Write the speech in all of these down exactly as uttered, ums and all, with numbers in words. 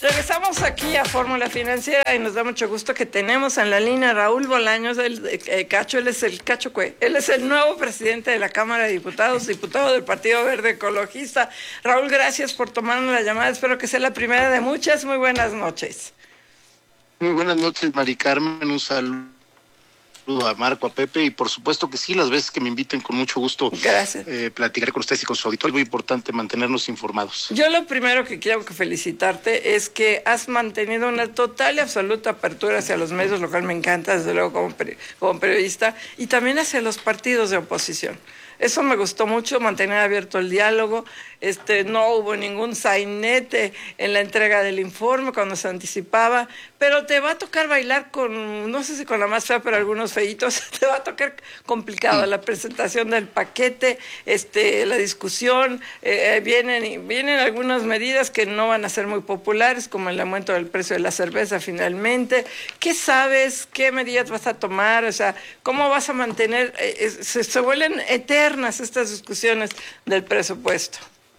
Regresamos aquí a Fórmula Financiera y nos da mucho gusto que tenemos en la línea a Raúl Bolaños, el eh, Cacho, él es el Cacho Cue, él es el nuevo presidente de la Cámara de Diputados, diputado del Partido Verde Ecologista. Raúl, gracias por tomarnos la llamada, espero que sea la primera de muchas. Muy buenas noches. Muy buenas noches, Mari Carmen, un saludo a Marco, a Pepe, y por supuesto que sí, las veces que me inviten, con mucho gusto. Gracias. Eh, platicaré con ustedes y con su auditorio. Es muy importante mantenernos informados. Yo lo primero que quiero que felicitarte es que has mantenido una total y absoluta apertura hacia los medios, lo cual me encanta, desde luego, como, peri como periodista, y también hacia los partidos de oposición. Eso me gustó mucho, mantener abierto el diálogo. Este, no hubo ningún sainete en la entrega del informe cuando se anticipaba, pero te va a tocar bailar con, no sé si con la más fea, pero algunos feitos, te va a tocar complicado la presentación del paquete, este, la discusión, eh, vienen, vienen algunas medidas que no van a ser muy populares, como el aumento del precio de la cerveza finalmente. ¿Qué sabes? ¿Qué medidas vas a tomar? O sea, ¿cómo vas a mantener? Eh, se, se vuelven eternas estas discusiones del presupuesto.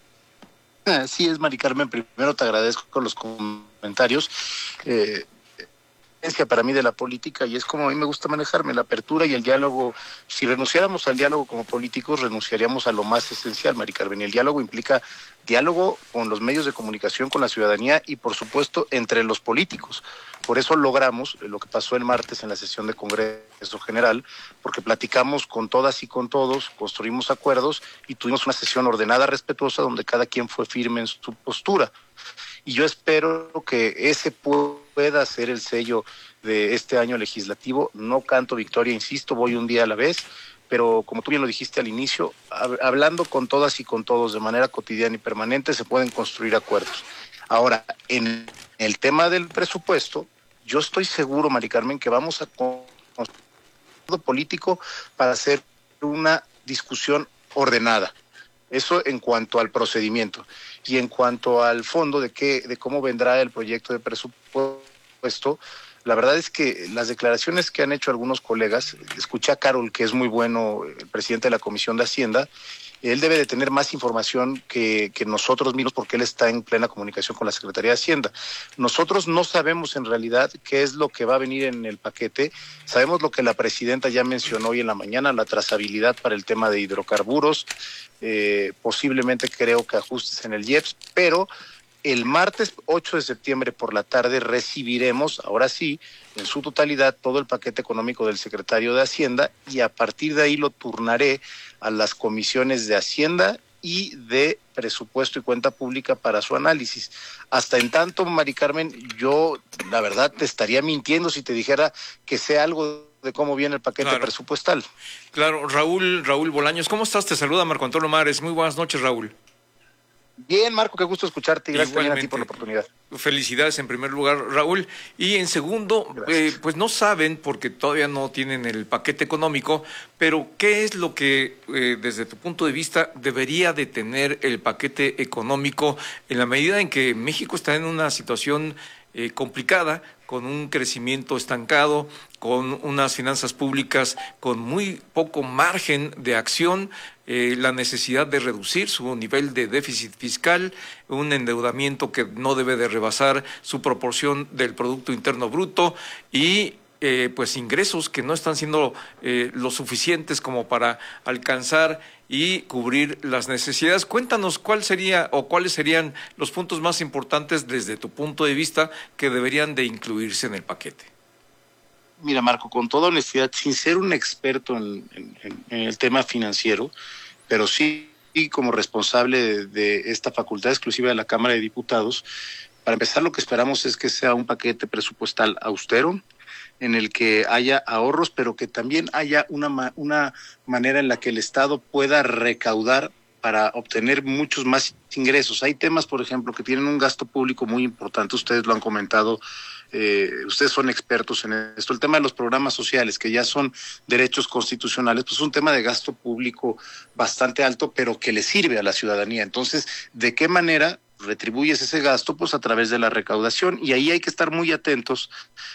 Así es, Mari Carmen. Primero te agradezco los comentarios. Eh, es que para mí de la política, y es como a mí me gusta manejarme, la apertura y el diálogo. Si renunciáramos al diálogo como políticos, renunciaríamos a lo más esencial, Mari Carmen. Y el diálogo implica diálogo con los medios de comunicación, con la ciudadanía y, por supuesto, entre los políticos. Por eso logramos lo que pasó el martes en la sesión de Congreso General, porque platicamos con todas y con todos, construimos acuerdos y tuvimos una sesión ordenada, respetuosa, donde cada quien fue firme en su postura. Y yo espero que ese pueda ser el sello de este año legislativo. No canto victoria, insisto, voy un día a la vez, pero como tú bien lo dijiste al inicio, hablando con todas y con todos de manera cotidiana y permanente, se pueden construir acuerdos. Ahora, en el tema del presupuesto, yo estoy seguro, Mari Carmen, que vamos a construir un político para hacer una discusión ordenada. Eso en cuanto al procedimiento. Y en cuanto al fondo de qué, de cómo vendrá el proyecto de presupuesto, la verdad es que las declaraciones que han hecho algunos colegas, escuché a Carol, que es muy bueno, el presidente de la Comisión de Hacienda, él debe de tener más información que, que nosotros mismos, porque él está en plena comunicación con la Secretaría de Hacienda. Nosotros no sabemos en realidad qué es lo que va a venir en el paquete. Sabemos lo que la presidenta ya mencionó hoy en la mañana, la trazabilidad para el tema de hidrocarburos, eh, posiblemente creo que ajustes en el I E P S, pero el martes ocho de septiembre por la tarde recibiremos, ahora sí, en su totalidad, todo el paquete económico del secretario de Hacienda, y a partir de ahí lo turnaré a las comisiones de Hacienda y de Presupuesto y Cuenta Pública para su análisis. Hasta en tanto, Mari Carmen, yo la verdad te estaría mintiendo si te dijera que sé algo de cómo viene el paquete claro. presupuestal. Claro, Raúl, Raúl Bolaños, ¿cómo estás? Te saluda Marco Antonio Mares. Muy buenas noches, Raúl. Bien, Marco, qué gusto escucharte y gracias Igualmente. también a ti por la oportunidad. Felicidades en primer lugar, Raúl. Y en segundo, eh, pues no saben, porque todavía no tienen el paquete económico, pero ¿qué es lo que eh, desde tu punto de vista debería de tener el paquete económico en la medida en que México está en una situación eh, complicada, con un crecimiento estancado, con unas finanzas públicas con muy poco margen de acción, eh, la necesidad de reducir su nivel de déficit fiscal, un endeudamiento que no debe de rebasar su proporción del Producto Interno Bruto y eh, pues ingresos que no están siendo eh, lo suficientes como para alcanzar y cubrir las necesidades? Cuéntanos cuál sería o cuáles serían los puntos más importantes desde tu punto de vista que deberían de incluirse en el paquete. Mira, Marco, con toda honestidad, sin ser un experto en, en, en el tema financiero, pero sí como responsable de, de esta facultad exclusiva de la Cámara de Diputados, para empezar lo que esperamos es que sea un paquete presupuestal austero, en el que haya ahorros, pero que también haya una, una manera en la que el Estado pueda recaudar para obtener muchos más ingresos. Hay temas, por ejemplo, que tienen un gasto público muy importante, ustedes lo han comentado, eh, ustedes son expertos en esto. El tema de los programas sociales, que ya son derechos constitucionales, pues es un tema de gasto público bastante alto, pero que le sirve a la ciudadanía. Entonces, ¿de qué manera retribuyes ese gasto? Pues a través de la recaudación, y ahí hay que estar muy atentos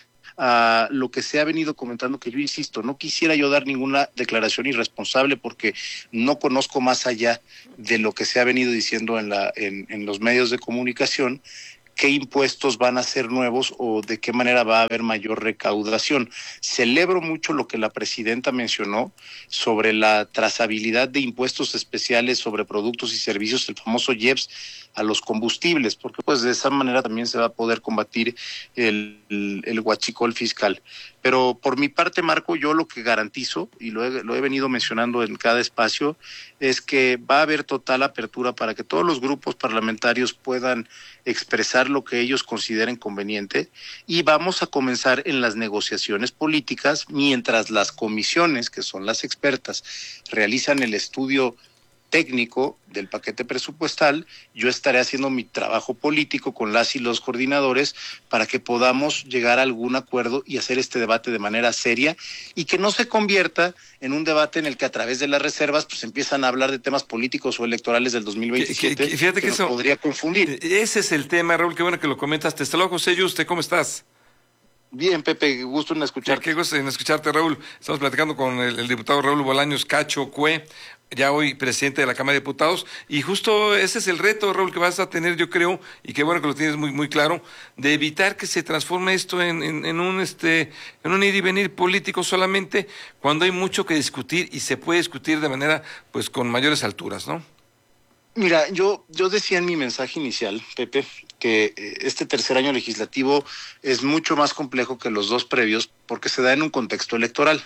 a lo que se ha venido comentando, que yo insisto, no quisiera yo dar ninguna declaración irresponsable porque no conozco más allá de lo que se ha venido diciendo en la en, en los medios de comunicación, qué impuestos van a ser nuevos o de qué manera va a haber mayor recaudación. Celebro mucho lo que la presidenta mencionó sobre la trazabilidad de impuestos especiales sobre productos y servicios, el famoso I E P S, a los combustibles, porque pues de esa manera también se va a poder combatir el, el, el huachicol fiscal. Pero por mi parte, Marco, yo lo que garantizo, y lo he, lo he venido mencionando en cada espacio, es que va a haber total apertura para que todos los grupos parlamentarios puedan expresar lo que ellos consideren conveniente, y vamos a comenzar en las negociaciones políticas mientras las comisiones, que son las expertas, realizan el estudio técnico del paquete presupuestal. Yo estaré haciendo mi trabajo político con las y los coordinadores para que podamos llegar a algún acuerdo y hacer este debate de manera seria y que no se convierta en un debate en el que a través de las reservas pues empiezan a hablar de temas políticos o electorales del dos mil veintisiete. Que, que, fíjate que, que eso podría confundir. Ese es el tema, Raúl, qué bueno que lo comentas. Hasta luego, José Yuste, ¿cómo estás? Bien, Pepe, gusto en escucharte. Qué, qué gusto en escucharte, Raúl. Estamos platicando con el, el diputado Raúl Bolaños Cacho Cue, ya hoy presidente de la Cámara de Diputados, y justo ese es el reto, Raúl, que vas a tener, yo creo, y qué bueno que lo tienes muy muy claro, de evitar que se transforme esto en, en, en un este en un ir y venir político solamente, cuando hay mucho que discutir y se puede discutir de manera pues con mayores alturas, ¿no? Mira, yo, yo decía en mi mensaje inicial, Pepe, que este tercer año legislativo es mucho más complejo que los dos previos porque se da en un contexto electoral.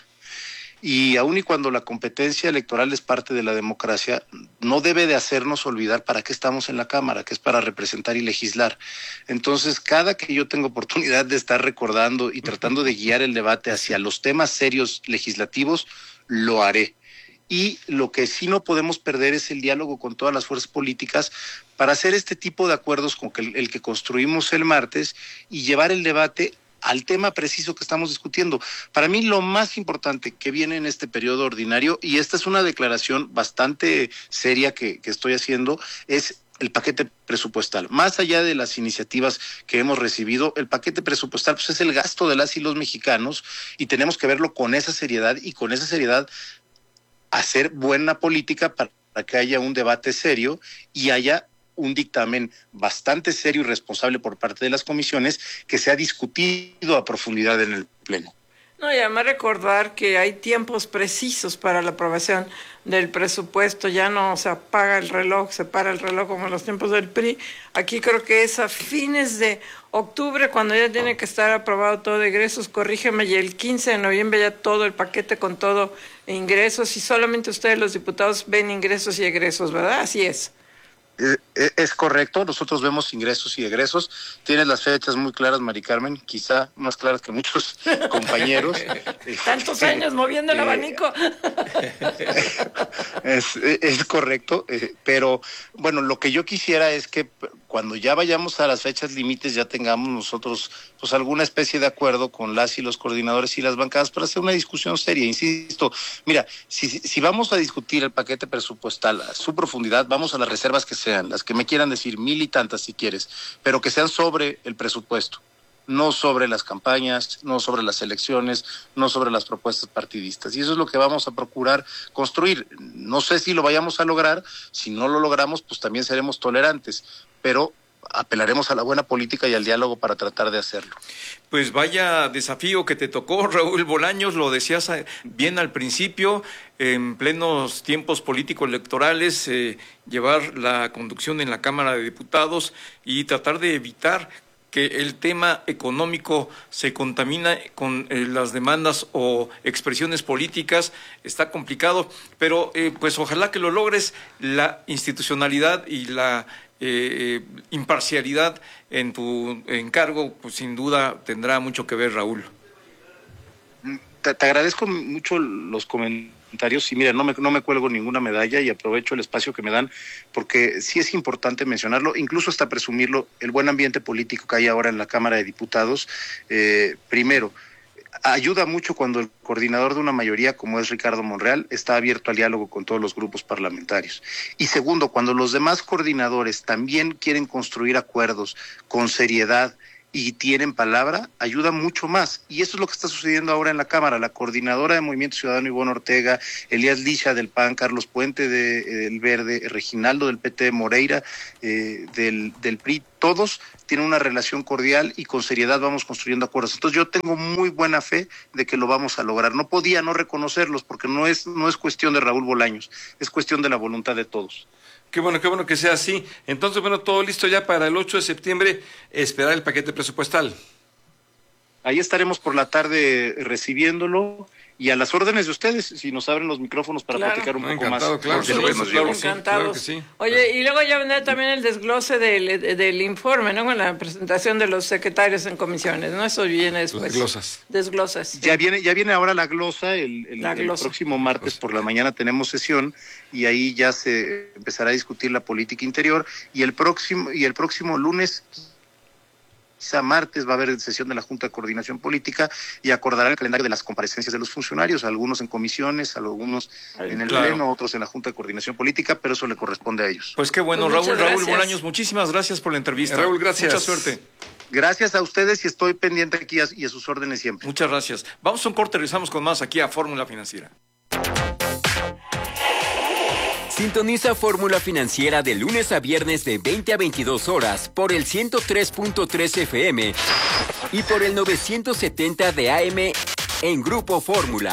Y aun y cuando la competencia electoral es parte de la democracia, no debe de hacernos olvidar para qué estamos en la Cámara, que es para representar y legislar. Entonces, cada que yo tengo oportunidad de estar recordando y tratando de guiar el debate hacia los temas serios legislativos, lo haré. Y lo que sí no podemos perder es el diálogo con todas las fuerzas políticas para hacer este tipo de acuerdos como el, el que construimos el martes y llevar el debate al tema preciso que estamos discutiendo. Para mí lo más importante que viene en este periodo ordinario, y esta es una declaración bastante seria que, que estoy haciendo, es el paquete presupuestal. Más allá de las iniciativas que hemos recibido, el paquete presupuestal pues, es el gasto de las y los mexicanos y tenemos que verlo con esa seriedad y con esa seriedad hacer buena política para que haya un debate serio y haya un dictamen bastante serio y responsable por parte de las comisiones que sea discutido a profundidad en el Pleno. No, y además recordar que hay tiempos precisos para la aprobación del presupuesto, ya no se apaga el reloj, se para el reloj como en los tiempos del P R I. Aquí creo que es a fines de octubre cuando ya tiene que estar aprobado todo de egresos, corrígeme, y el quince de noviembre ya todo el paquete con todo ingresos, y solamente ustedes los diputados ven ingresos y egresos, ¿verdad? Así es. Es correcto, nosotros vemos ingresos y egresos. Tienes las fechas muy claras, Mari Carmen, quizá más claras que muchos compañeros. Tantos años moviendo el abanico. Es, es correcto, pero bueno, lo que yo quisiera es que cuando ya vayamos a las fechas límites ya tengamos nosotros pues alguna especie de acuerdo con las y los coordinadores y las bancadas para hacer una discusión seria. Insisto, mira, si, si vamos a discutir el paquete presupuestal a su profundidad, vamos a las reservas que sean, las que me quieran decir, mil y tantas si quieres, pero que sean sobre el presupuesto, no sobre las campañas, no sobre las elecciones, no sobre las propuestas partidistas. Y eso es lo que vamos a procurar construir. No sé si lo vayamos a lograr, si no lo logramos, pues también seremos tolerantes, pero apelaremos a la buena política y al diálogo para tratar de hacerlo. Pues vaya desafío que te tocó, Raúl Bolaños, lo decías bien al principio, en plenos tiempos político-electorales, eh, llevar la conducción en la Cámara de Diputados y tratar de evitar que el tema económico se contamina con eh, las demandas o expresiones políticas. Está complicado, pero eh, pues ojalá que lo logres. La institucionalidad y la eh, imparcialidad en tu encargo, pues sin duda tendrá mucho que ver, Raúl. Te, te agradezco mucho los comentarios y mira, no me, no me cuelgo ninguna medalla y aprovecho el espacio que me dan porque sí es importante mencionarlo, incluso hasta presumirlo, el buen ambiente político que hay ahora en la Cámara de Diputados. Eh, primero, ayuda mucho cuando el coordinador de una mayoría, como es Ricardo Monreal, está abierto al diálogo con todos los grupos parlamentarios. Y segundo, cuando los demás coordinadores también quieren construir acuerdos con seriedad y tienen palabra, ayuda mucho más. Y eso es lo que está sucediendo ahora en la Cámara. La coordinadora de Movimiento Ciudadano, Ivonne Ortega, Elías Licha del P A N, Carlos Puente de, eh, del Verde, Reginaldo del P T, Moreira eh, del, del P R I, todos tienen una relación cordial y con seriedad vamos construyendo acuerdos. Entonces yo tengo muy buena fe de que lo vamos a lograr. No podía no reconocerlos porque no es, no es cuestión de Raúl Bolaños, es cuestión de la voluntad de todos. Qué bueno, qué bueno que sea así. Entonces, bueno, todo listo ya para el ocho de septiembre, esperar el paquete presupuestal. Ahí estaremos por la tarde recibiéndolo y a las órdenes de ustedes, si nos abren los micrófonos para claro. platicar un no, poco encantado, más. Claro, de claro, lo que sí, nos claro, llegó. sí, Encantados. claro que sí. Oye, y luego ya vendrá también el desglose del, del informe, ¿no? Con la presentación de los secretarios en comisiones, ¿no? Eso viene después. Desglosas. Desglosas. Sí. Ya viene, ya viene ahora la glosa, el, el, La el glosa. próximo martes por la mañana tenemos sesión y ahí ya se empezará a discutir la política interior y el próximo, y el próximo lunes, quizá martes, va a haber sesión de la Junta de Coordinación Política y acordará el calendario de las comparecencias de los funcionarios, algunos en comisiones, algunos en el Claro. Pleno, otros en la Junta de Coordinación Política, pero eso le corresponde a ellos. Pues qué bueno, Pues Raúl, muchas Raúl gracias. Bolaños, muchísimas gracias por la entrevista. Raúl, gracias. Mucha suerte. Gracias a ustedes y estoy pendiente aquí a, y a sus órdenes siempre. Muchas gracias. Vamos a un corte, regresamos con más aquí a Fórmula Financiera. Sintoniza Fórmula Financiera de lunes a viernes de veinte a veintidós horas por el ciento tres punto tres F M y por el novecientos setenta de A M en Grupo Fórmula.